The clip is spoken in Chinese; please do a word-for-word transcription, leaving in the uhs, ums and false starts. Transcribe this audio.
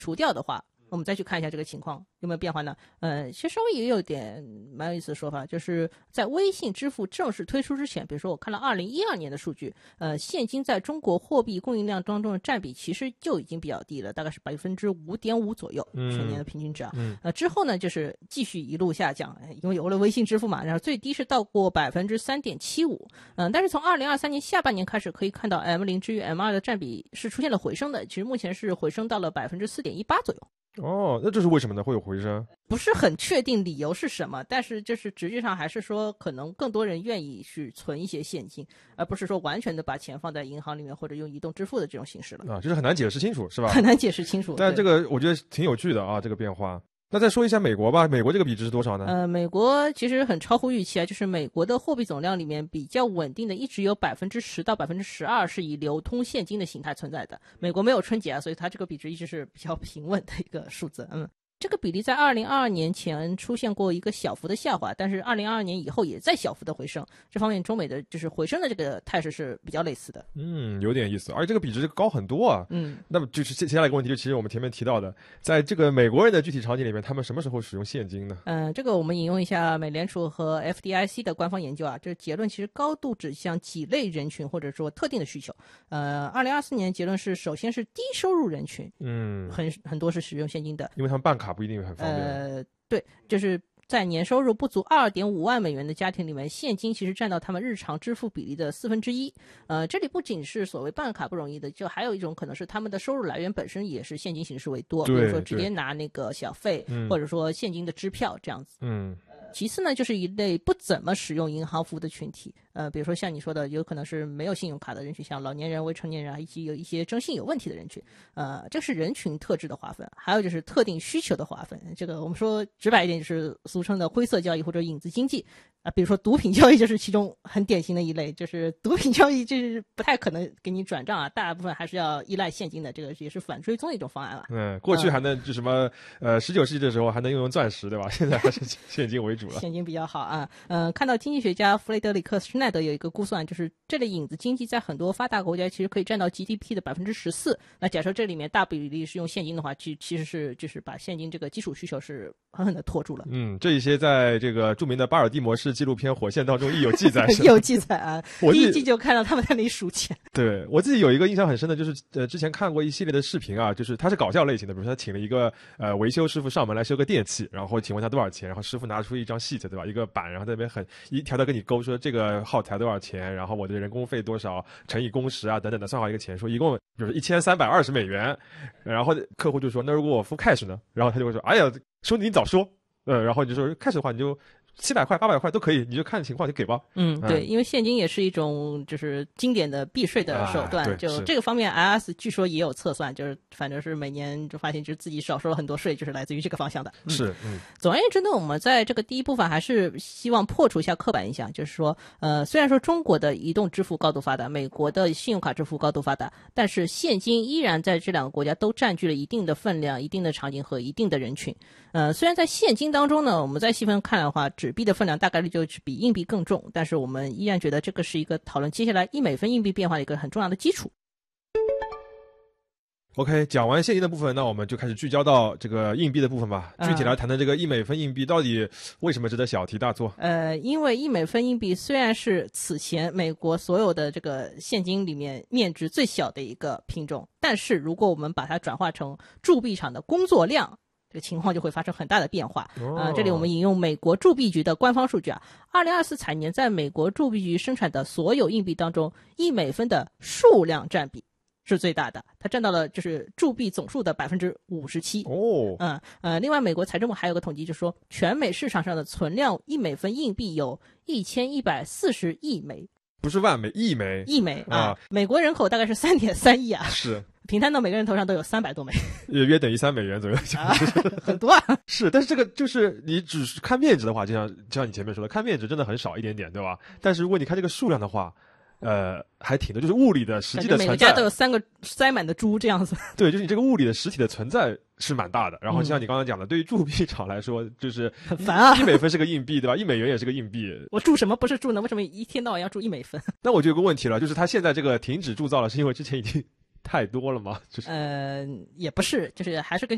除掉的话，我们再去看一下这个情况有没有变化呢？呃，其实稍微也有点蛮有意思的说法，就是在微信支付正式推出之前，比如说我看了二零一二年的数据，呃，现金在中国货币供应量当中的占比其实就已经比较低了，大概是百分之五点五左右，全年的平均值啊。 嗯、 呃，之后呢，就是继续一路下降，因为有了微信支付嘛，然后最低是到过百分之三点七五。嗯，但是从二零二三年下半年开始，可以看到 M 零 至于 M 二的占比是出现了回升的，其实目前是回升到了百分之四点一八左右。 哦，那这是为什么呢？会有回升？ 不是很确定理由是什么，但是就是实际上还是说，可能更多人愿意去存一些现金，而不是说完全的把钱放在银行里面或者用移动支付的这种形式了。 啊，就是很难解释清楚，是吧？ 很难解释清楚。 但这个我觉得挺有趣的啊，这个变化。那再说一下美国吧，美国这个比值是多少呢？ 呃，美国其实很超乎预期啊，就是美国的货币总量里面比较稳定的，一直有百分之十到百分之十二是以流通现金的形态存在的。美国没有春节啊，所以它这个比值一直是比较平稳的一个数字。嗯。这个比例在二零二二年前出现过一个小幅的下滑，但是二零二二年以后也在小幅的回升。这方面中美的就是回升的这个态势是比较类似的。 嗯，有点意思，而且这个比值高很多啊。 嗯， 那么就是接下来一个问题，就其实我们前面提到的，在这个美国人的具体场景里面，他们什么时候使用现金呢？ 嗯、呃，这个我们引用一下美联储和 F D I C 的官方研究啊，这结论其实高度指向几类人群或者说特定的需求。呃，二零二四年结论是，首先是低收入人群， 嗯， 很很多是使用现金的， 因为他们办卡不一定很方便。 呃，对，就是在年收入不足二点五万美元的家庭里面，现金其实占到他们日常支付比例的四分之一。呃，这里不仅是所谓办卡不容易的，就还有一种可能是他们的收入来源本身也是现金形式为多，比如说直接拿那个小费，或者说现金的支票这样子。 嗯。 其次呢，就是一类不怎么使用银行服务的群体，呃，比如说像你说的，有可能是没有信用卡的人群，像老年人、未成年人啊，以及有一些征信有问题的人群，呃，这是人群特质的划分。还有就是特定需求的划分，这个我们说直白一点，就是俗称的灰色交易或者影子经济啊、呃，比如说毒品交易就是其中很典型的一类，就是毒品交易就是不太可能给你转账啊，大部分还是要依赖现金的，这个也是反追踪的一种方案了。 嗯，过去还能就什么、嗯、呃，十九世纪的时候还能用钻石，对吧？现在还是现金为主。 现金比较好啊，嗯、呃，看到经济学家弗雷德里克·施奈德有一个估算，就是这类影子经济在很多发达国家其实可以占到 G D P 的百分之十四。那假设这里面大比例是用现金的话，其其实是就是把现金这个基础需求是狠狠的拖住了。 嗯，这一些在这个著名的巴尔的摩市纪录片《火线》当中亦有记载。 有记载啊，第一季就看到他们在那里数钱。 对，我自己有一个印象很深的，就是呃之前看过一系列的视频啊，就是它是搞笑类型的，比如说他请了一个呃维修师傅上门来修个电器，然后请问他多少钱，然后师傅拿出一张 sheet 对吧，一个板，然后在那边很一条条跟你勾说这个耗材多少钱，然后我的人工费多少乘以工时啊等等的，算好一个钱，说一共就是一千三百二十美元，然后客户就说那如果我付 cash 呢，然后他就会说哎呀兄弟你早说，呃然后你就说 cash 的话你就七百块八百块都可以，你就看情况就给吧。 嗯，对，因为现金也是一种就是经典的避税的手段， 啊、 就这个方面 I R S 据说也有测算，就是反正是每年就发现就是自己少收了很多税，就是来自于这个方向的。 嗯、是，嗯。 总而言之呢，我们在这个第一部分还是希望破除一下刻板印象，就是说，呃，虽然说中国的移动支付高度发达，美国的信用卡支付高度发达，但是现金依然在这两个国家都占据了一定的分量、一定的场景和一定的人群。呃，虽然在现金当中呢，我们再细分看的话，纸币的分量大概率就是比硬币更重，但是我们依然觉得这个是一个讨论接下来一美分硬币变化的一个很重要的基础。 OK， 讲完现金的部分，那我们就开始聚焦到这个硬币的部分吧。具体来谈谈这个一美分硬币到底为什么值得小题大做？ 呃，因为一美分硬币虽然是此前美国所有的这个现金里面面值最小的一个品种，但是如果我们把它转化成铸币厂的工作量，这个情况就会发生很大的变化。 哦、 呃，这里我们引用美国铸币局的官方数据啊，二零二四财年在美国铸币局生产的所有硬币当中，一美分的数量占比是最大的，它占到了就是铸币总数的百分之五十七。 哦， 嗯呃，另外美国财政部还有个统计，就是说全美市场上的存量一美分硬币有一千一百四十亿枚。 不是万枚，亿枚， 亿枚啊！ 啊美国人口大概是三点三亿啊， 是平摊到每个人头上都有三百多枚， 约约等于三美元左右， 啊、很多啊。 是，但是这个就是你只是看面值的话，就像就像你前面说的，看面值真的很少一点点，对吧？但是如果你看这个数量的话，呃，还挺多，就是物理的实际的存在， 每个家都有三个塞满的猪这样子。 对，就是你这个物理的实体的存在是蛮大的。然后像你刚刚讲的，嗯、对于铸币厂来说，就是很烦啊， 一美分是个硬币，对吧？一美元也是个硬币。 我铸什么不是铸呢？为什么一天到晚要铸一美分？ 那我就有个问题了，就是它现在这个停止铸造了，是因为之前已经太多了吗？就是呃，也不是，就是还是跟